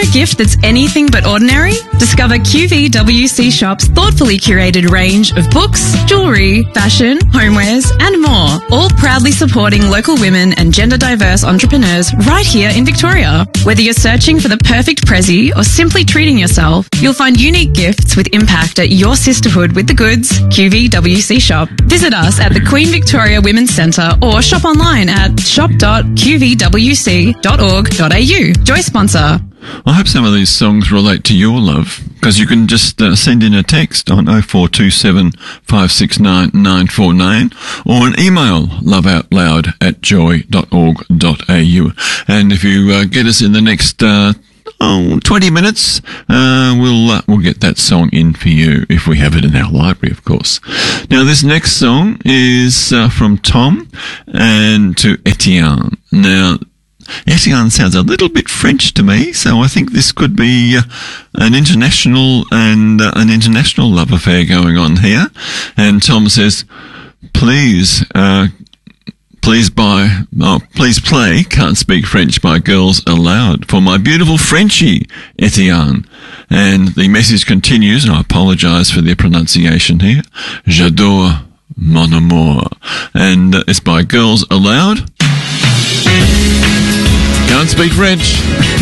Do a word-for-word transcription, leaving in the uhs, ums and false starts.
a gift that's anything but ordinary? Discover Q V W C Shop's thoughtfully curated range of books, jewellery, fashion, homewares and more, all proudly supporting local women and gender diverse entrepreneurs right here in Victoria. Whether you're searching for the perfect prezi or simply treating yourself, you'll find unique gifts with impact at your sisterhood with the goods, Q V W C Shop. Visit us at the Queen Victoria Women's Centre or shop online at shop dot q v w c dot org dot a u. Joy sponsor. I hope some of these songs relate to your love, because you can just uh, send in a text on oh four two seven, five six nine, nine four nine or an email, loveoutloud at joy dot org dot a u. And if you uh, get us in the next uh, oh, twenty minutes, uh, we'll uh, we'll get that song in for you, if we have it in our library, of course. Now, this next song is uh, from Tom and to Etienne. Now, Etienne sounds a little bit French to me, so I think this could be uh, an international and uh, an international love affair going on here. And Tom says, please, uh, please buy, oh, please play Can't Speak French by Girls Aloud for my beautiful Frenchie, Etienne. And the message continues, and I apologise for the pronunciation here. J'adore mon amour. And uh, it's by Girls Aloud. Can't speak French.